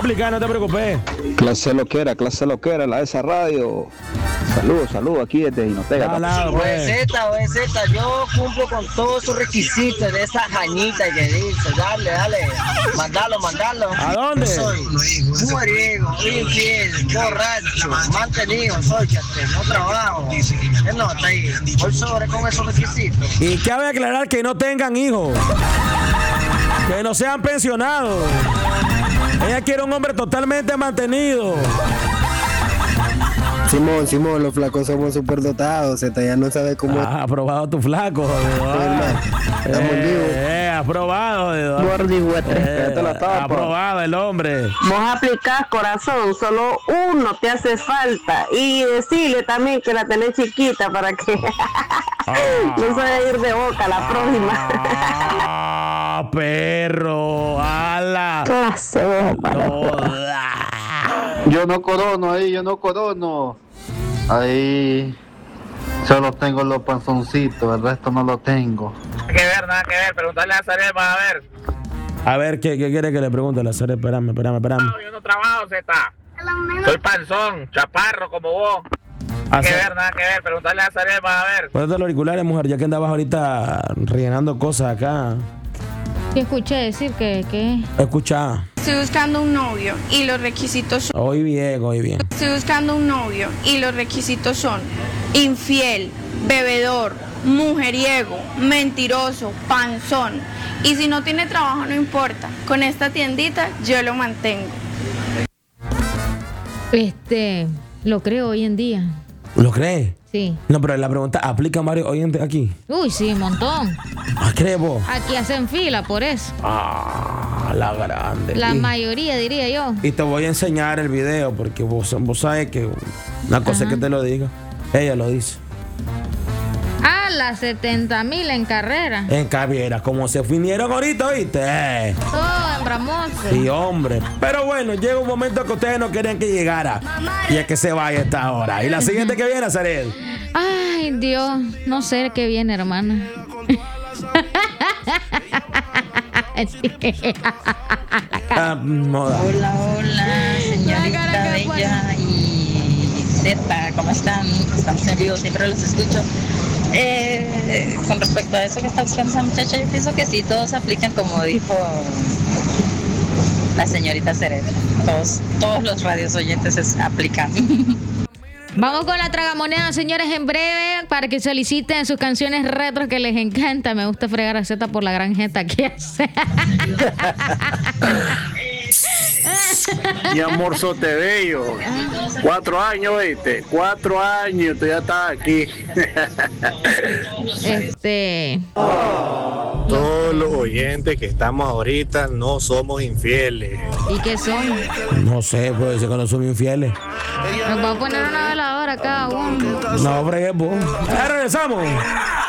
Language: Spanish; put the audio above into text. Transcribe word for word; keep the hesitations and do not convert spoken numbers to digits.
explicar, no te preocupes. Clase loquera, clase loquera, la de esa radio. Saludos, saludos aquí desde Jinotega. Oe Z, Oe Z, yo cumplo con todos sus requisitos de esa jañita que dice. Dale, dale, mandalo, mandalo. ¿A dónde? Soy mujeriego, infiel, borracho, mantenido, sóchate, no trabajo. ¿Qué nota ahí? Voy sobre con esos requisitos. Y cabe aclarar que no tengan hijos. Que no sean pensionados. Ella quiere un hombre totalmente mantenido. Simón, Simón, los flacos somos superdotados. Z ya no sabe cómo. Ah, aprobado tu flaco. Estamos vivos. Eh, aprobado. Eh, aprobado el hombre. Vos aplicás, corazón, solo uno te hace falta. Y decirle también que la tenés chiquita para que ah. no se vaya a ir de boca la próxima. Ah, perro. Ala. Clase, Yo no corono ahí, yo no corono. Ahí solo tengo los panzoncitos, el resto no lo tengo. Nada que ver, nada que ver, preguntarle a Zarel, a ver. A ver, ¿qué, qué quiere que le pregunte a la Zarel? Espérame, espérame, espérame. No, yo no trabajo, Z. Soy panzón, chaparro como vos. Nada que ver, nada que ver, preguntarle a Zarel, a ver. Ponete los auriculares, mujer, ya que andabas ahorita rellenando cosas acá. Te escuché decir que, que... Escucha. Estoy buscando un novio y los requisitos son... Oí bien, oí bien. Estoy buscando un novio y los requisitos son infiel, bebedor, mujeriego, mentiroso, panzón. Y si no tiene trabajo no importa, con esta tiendita yo lo mantengo. Este, lo creo hoy en día. ¿Lo crees? Sí. No, pero la pregunta, ¿aplican varios oyentes aquí? Uy, sí, un montón. ¿Ah, crees vos? Aquí hacen fila por eso. Ah, la grande. La y, mayoría, diría yo. Y te voy a enseñar el video porque vos, vos sabes que una cosa es que te lo diga. Ella lo dice. Ah, las setenta mil en carrera. En Caviera, como se vinieron ahorita, ¿viste? Todo en Bramoso. Sí, hombre. Pero bueno, llega un momento que ustedes no querían que llegara. Y es que se vaya a esta hora. Y la siguiente que viene, Zarel. Ay, Dios. No sé qué viene, hermana. ah, hola, hola, señorita Bella y Z, ¿cómo están? Estamos en vivo, siempre los escucho. Eh, con respecto a eso que está buscando esa muchacha, yo pienso que sí, todos aplican como dijo la señorita Cerebro. Todos, todos los radios oyentes es, aplican. Vamos con la tragamoneda, señores, en breve, para que soliciten sus canciones retro que les encanta. Me gusta fregar a Z por la gran jeta que hace. Mi amor sote bello. Cuatro años, ¿viste? Cuatro años, tú ya estás aquí. Este. Todos los oyentes que estamos ahorita no somos infieles. ¿Y qué son? No sé, puede ser que no somos infieles. Nos va a poner una veladora cada uno. No, fregué, vos. Ya regresamos.